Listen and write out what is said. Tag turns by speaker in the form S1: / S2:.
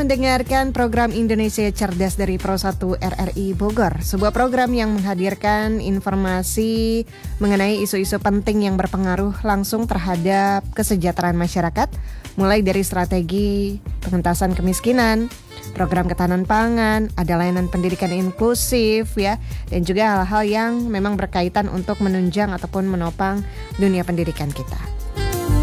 S1: mendengarkan program Indonesia Cerdas dari Pro 1 RRI Bogor, sebuah program yang menghadirkan informasi mengenai isu-isu penting yang berpengaruh langsung terhadap kesejahteraan masyarakat, mulai dari strategi pengentasan kemiskinan, program ketahanan pangan, ada layanan pendidikan inklusif ya, dan juga hal-hal yang memang berkaitan untuk menunjang ataupun menopang dunia pendidikan kita.